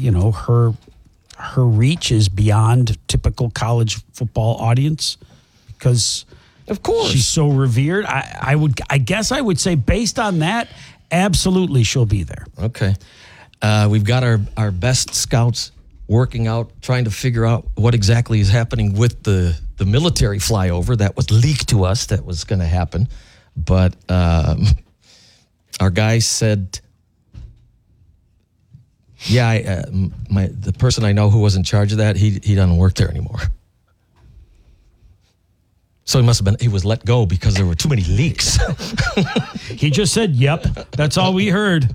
her reach is beyond typical college football audience because of course she's so revered. I guess I would say based on that, absolutely she'll be there. Okay. We've got our best scouts working out, trying to figure out what exactly is happening with the military flyover that was leaked to us that was going to happen. But our guy said, the person I know who was in charge of that, he doesn't work there anymore. So he was let go because there were too many leaks. He just said, yep, that's all we heard.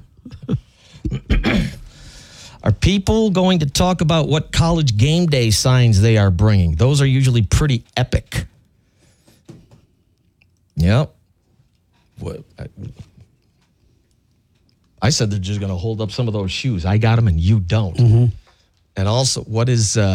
Are people going to talk about what college game day signs they are bringing? Those are usually pretty epic. Yep. I said they're just going to hold up some of those shoes. I got them and you don't. Mm-hmm. And also, what are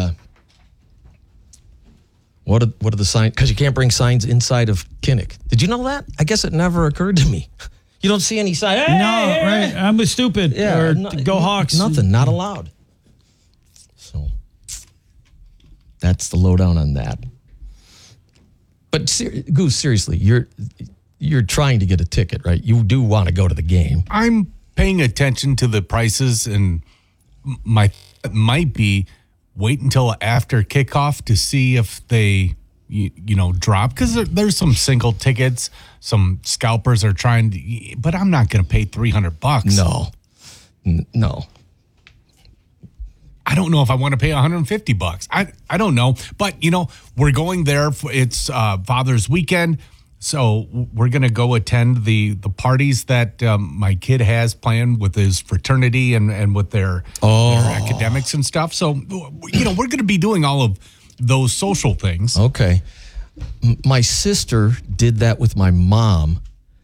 the signs? Because you can't bring signs inside of Kinnick. Did you know that? I guess it never occurred to me. You don't see any sign. Hey, right. I'm a stupid. Yeah, or go Hawks. Nothing. Not allowed. So that's the lowdown on that. But Goose, seriously, you're trying to get a ticket, right? You do want to go to the game. I'm paying attention to the prices, and might be wait until after kickoff to see if they drop, because there's some single tickets. Some scalpers are trying to, but I'm not going to pay $300. No. I don't know if I want to pay $150. I don't know, but we're going there. It's Father's Weekend, so we're going to go attend the parties that my kid has planned with his fraternity and with their academics and stuff. So we're going to be doing all of those social things. Okay. My sister did that with my mom,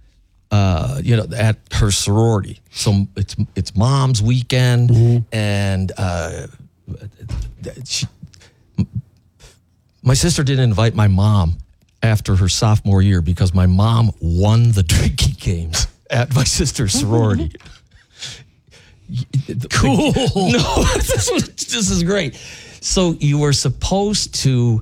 at her sorority. So it's mom's weekend, mm-hmm. and my sister didn't invite my mom after her sophomore year because my mom won the drinking games at my sister's sorority. Cool. No, this is great. So you were supposed to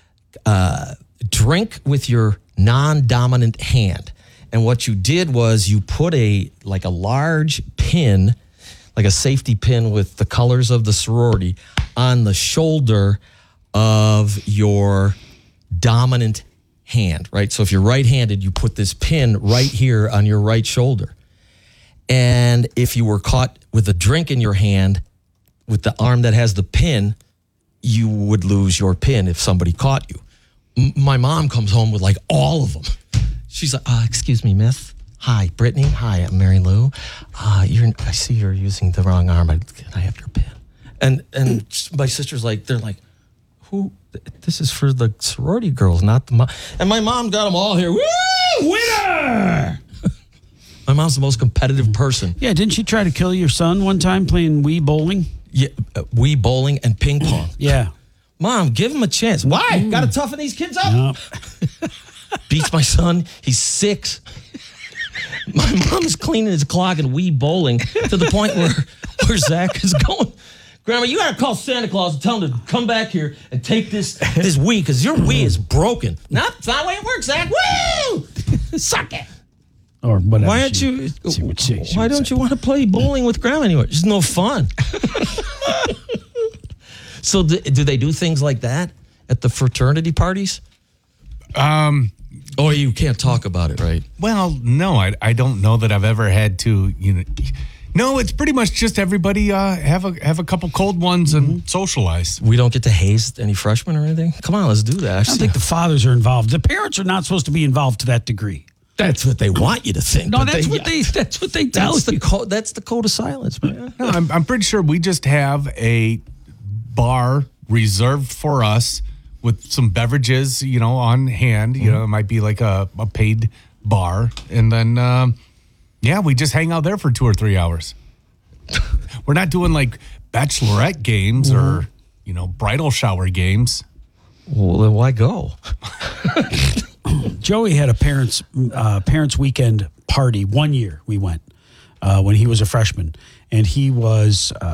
drink with your non-dominant hand. And what you did was you put a large pin, like a safety pin with the colors of the sorority, on the shoulder of your dominant hand, right? So if you're right-handed, you put this pin right here on your right shoulder. And if you were caught with a drink in your hand with the arm that has the pin, you would lose your pin if somebody caught you. My mom comes home with all of them. She's like, excuse me, miss. Hi, Brittany. Hi, I'm Mary Lou. I see you're using the wrong arm. Can I have your pin? And my sister's they're like, who? This is for the sorority girls, not the mom. And my mom got them all here. Woo! Winner! My mom's the most competitive person. Yeah, didn't she try to kill your son one time playing Wii bowling? Yeah, Wii bowling and ping pong. Yeah. Mom, give him a chance. Why? Got to toughen these kids up? No. Beats my son. He's 6. My mom's cleaning his clock and Wii bowling to the point where Zach is going, Grandma, you got to call Santa Claus and tell him to come back here and take this Wii because your Wii is broken. That's not the way it works, Zach. Woo! Suck it. Or whatever. Why don't you want to play bowling with Grandma anymore? It's no fun. So do they do things like that at the fraternity parties? Or you can't talk about it, right? Well, no, I don't know that I've ever had to, No, it's pretty much just everybody have a couple cold ones and socialize. We don't get to haze any freshmen or anything? Come on, let's do that. I don't think the fathers are involved. The parents are not supposed to be involved to that degree. That's what they want you to think. No, that's what they tell you. That's the code of silence, man. No, I'm pretty sure we just have a bar reserved for us with some beverages, on hand. It might be like a paid bar. And then, we just hang out there for 2 or 3 hours. We're not doing bachelorette games or, bridal shower games. Well, then why go? Joey had a parents weekend party one year. We went when he was a freshman, and he was